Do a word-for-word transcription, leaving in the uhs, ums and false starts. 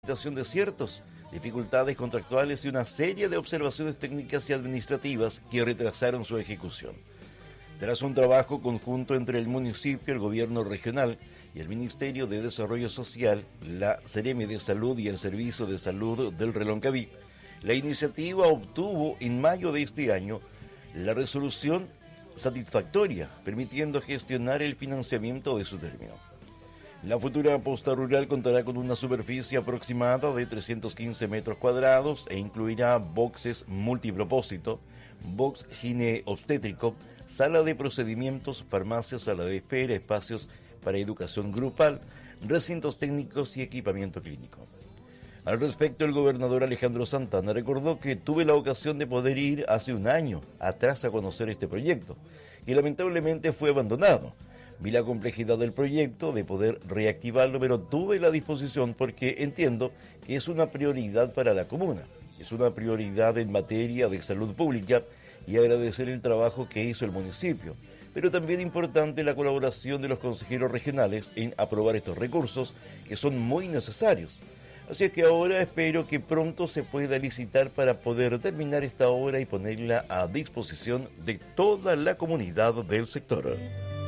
de desiertos, dificultades contractuales y una serie de observaciones técnicas y administrativas que retrasaron su ejecución. Tras un trabajo conjunto entre el municipio, el gobierno regional y el Ministerio de Desarrollo Social, la Seremi de Salud y el Servicio de Salud del Reloncaví, la iniciativa obtuvo en mayo de este año la resolución satisfactoria, permitiendo gestionar el financiamiento de su término. La futura posta rural contará con una superficie aproximada de trescientos quince metros cuadrados e incluirá boxes multipropósito, box gineobstétrico, sala de procedimientos, farmacia, sala de espera, espacios para educación grupal, recintos técnicos y equipamiento clínico. Al respecto, el gobernador Alejandro Santana recordó que tuve la ocasión de poder ir hace un año atrás a conocer este proyecto, y lamentablemente fue abandonado. Vi la complejidad del proyecto, de poder reactivarlo, pero tuve la disposición porque entiendo que es una prioridad para la comuna, es una prioridad en materia de salud pública, y agradecer el trabajo que hizo el municipio, pero también importante la colaboración de los consejeros regionales en aprobar estos recursos que son muy necesarios. Así es que ahora espero que pronto se pueda licitar para poder terminar esta obra y ponerla a disposición de toda la comunidad del sector.